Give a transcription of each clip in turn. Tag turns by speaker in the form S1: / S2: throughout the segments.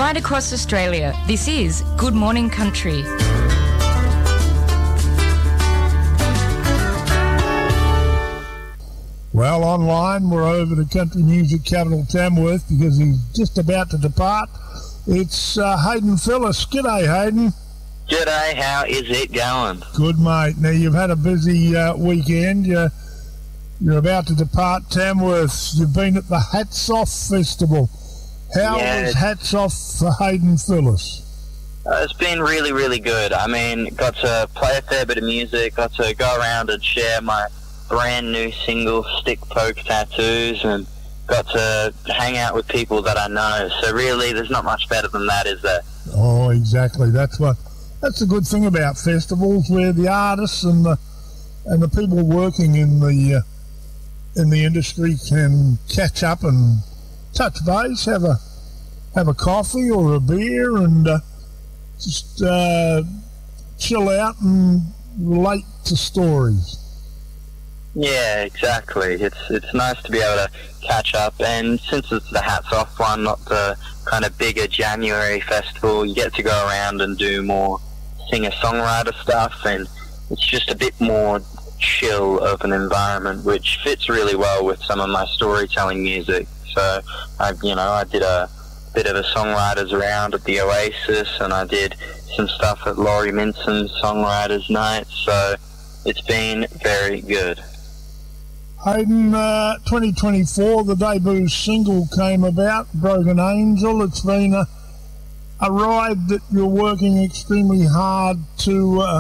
S1: Right across Australia, this is Good Morning Country.
S2: Well, online, we're over to country music capital Tamworth because he's just about to depart. It's Hayden Phillis. G'day, Hayden.
S3: G'day, how is it going?
S2: Good, mate. Now, you've had a busy weekend. You're about to depart Tamworth. You've been at the Hats Off Festival. How was Hats Off for Hayden Phillis?
S3: It's been really, really good. I mean, got to play a fair bit of music, got to go around and share my brand new single, Stick Poke Tattoos, and got to hang out with people that I know. So really, there's not much better than that, is there?
S2: Oh, exactly. That's the good thing about festivals, where the artists and the people working in the industry can catch up and touch base, have a coffee or a beer, and just chill out and relate to stories.
S3: Yeah, exactly. It's nice to be able to catch up, and since it's the Hats Off one, not the kind of bigger January festival, you get to go around and do more singer-songwriter stuff, and it's just a bit more chill of an environment, which fits really well with some of my storytelling music. So, I did a bit of a songwriters round at the Oasis, and I did some stuff at Laurie Minson's Songwriters Night, so it's been very good.
S2: Hayden, 2024, the debut single came about, Broken Angel. It's been a ride that you're working extremely hard to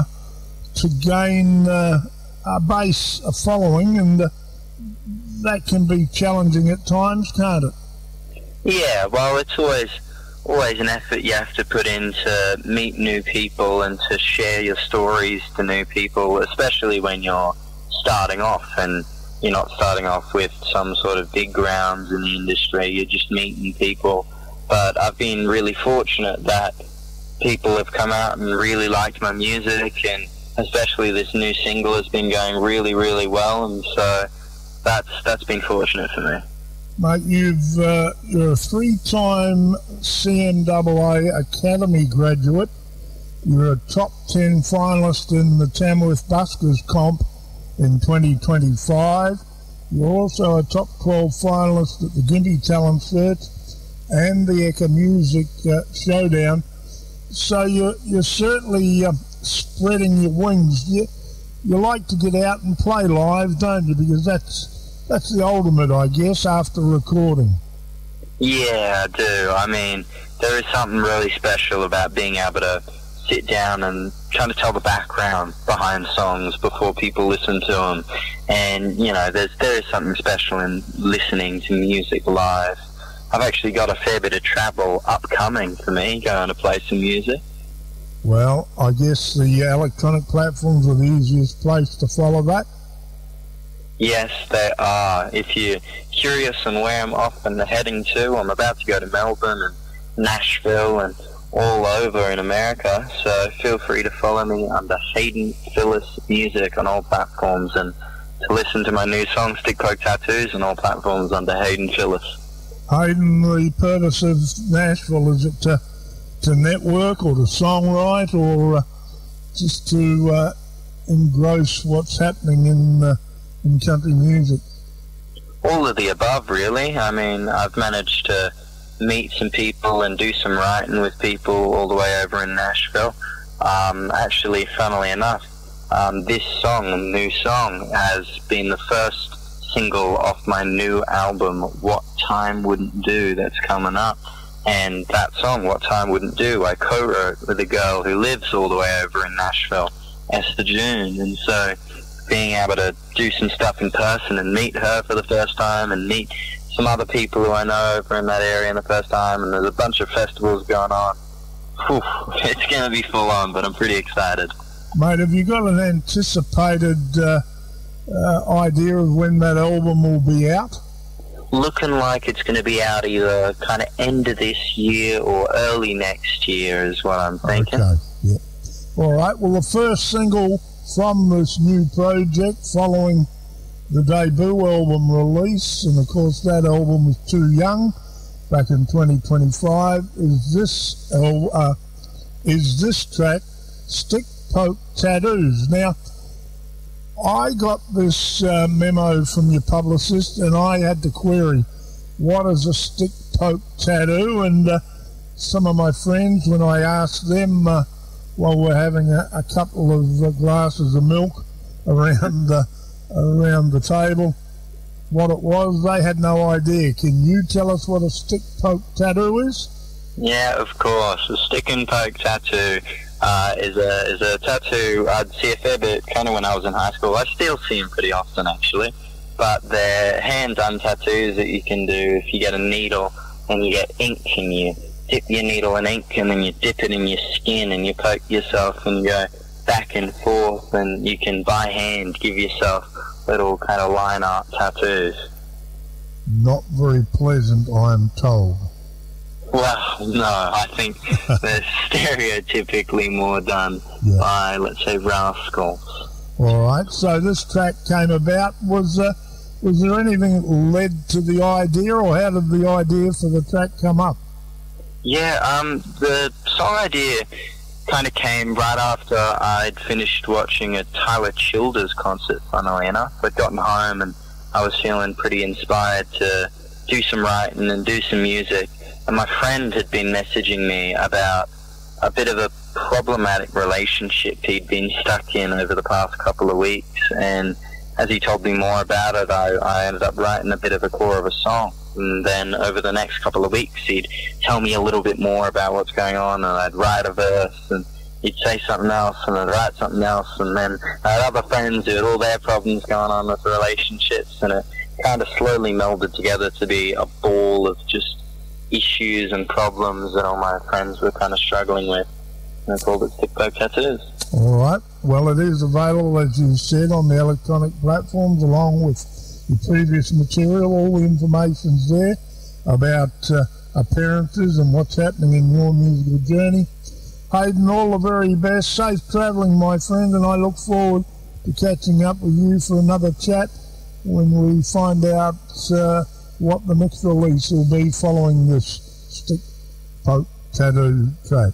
S2: gain a base, a following, and that can be challenging at times, can't it?
S3: Yeah, well, it's always an effort you have to put in to meet new people and to share your stories to new people, especially when you're starting off and you're not starting off with some sort of big grounds in the industry. You're just meeting people. But I've been really fortunate that people have come out and really liked my music, and especially this new single has been going really, really well, and so that's been fortunate for me.
S2: Mate, you're a three-time CMAA Academy graduate. You're a top 10 finalist in the Tamworth Buskers comp in 2025. You're also a top 12 finalist at the Gympie Talent Search and the Ekka Music Showdown. So you're certainly spreading your wings. You like to get out and play live, don't you? Because that's the ultimate, I guess, after recording.
S3: Yeah, I do. I mean, there is something really special about being able to sit down and trying to tell the background behind songs before people listen to them. And, there is something special in listening to music live. I've actually got a fair bit of travel upcoming for me, going to play some music.
S2: Well, I guess the electronic platforms are the easiest place to follow that.
S3: Yes, they are. If you're curious on where I'm off and heading to, I'm about to go to Melbourne and Nashville and all over in America, so feel free to follow me under Hayden Phillis Music on all platforms, and to listen to my new song, Stick Poke Tattoos, on all platforms under Hayden Phillis.
S2: Hayden, the purpose of Nashville, is it to network or to songwrite, or just to engross what's happening in country music?
S3: All of the above, really. I mean, I've managed to meet some people and do some writing with people all the way over in Nashville. Actually, funnily enough, this song, new song, has been the first single off my new album, What Time Wouldn't Do, that's coming up. And that song, What Time Wouldn't Do, I co-wrote with a girl who lives all the way over in Nashville, Esther June. And so being able to do some stuff in person and meet her for the first time and meet some other people who I know over in that area in the first time, and there's a bunch of festivals going on. Whew, it's going to be full on, but I'm pretty excited.
S2: Mate, have you got an anticipated idea of when that album will be out?
S3: Looking like it's going to be out either kind of end of this year or early next year is what I'm thinking.
S2: Okay, yeah. All right, well, the first single from this new project following the debut album release, and of course that album was Too Young, back in 2025 is this track, Stick Poke Tattoos. Now, I got this memo from your publicist, and I had to query, what is a stick poke tattoo? And some of my friends, when I asked them while we're having a couple of glasses of milk around the table what it was, they had no idea. Can you tell us what a stick poke tattoo is?
S3: Yeah, of course. A stick and poke tattoo is a tattoo I'd see a fair bit kind of when I was in high school. I still see them pretty often, actually. But they're hand-done tattoos that you can do if you get a needle and you get ink and you dip your needle in ink and then you dip it in your skin and you poke yourself and you go back and forth, and you can by hand give yourself little kind of line art tattoos.
S2: Not very pleasant, I'm told.
S3: Well, no, I think they're stereotypically more done by, let's say, rascals.
S2: All right, so this track came about. Was there anything that led to the idea, or how did the idea for the track come up?
S3: Yeah, the song idea kind of came right after I'd finished watching a Tyler Childers concert, funnily enough. I'd gotten home and I was feeling pretty inspired to do some writing and do some music. And my friend had been messaging me about a bit of a problematic relationship he'd been stuck in over the past couple of weeks. And as he told me more about it, I ended up writing a bit of a core of a song. And then over the next couple of weeks, he'd tell me a little bit more about what's going on, and I'd write a verse, and he'd say something else, and I'd write something else. And then I had other friends who had all their problems going on with relationships, and it kind of slowly melded together to be a ball of just issues and problems that all my friends were kind of struggling with. And I called it Stick Poke Tattoos.
S2: All right. Well, it is available, as you said, on the electronic platforms, along with the previous material. All the information's there about appearances and what's happening in your musical journey. Hayden, all the very best. Safe travelling, my friend, and I look forward to catching up with you for another chat when we find out what the next release will be following this Stick Poke Tattoo track.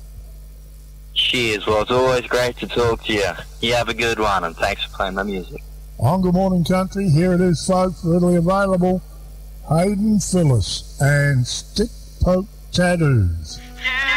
S3: Cheers. Well, it's always great to talk to you. You have a good one, and thanks for playing my music.
S2: On Good Morning Country, here it is, folks, readily available. Hayden Phillis and Stick Poke Tattoos.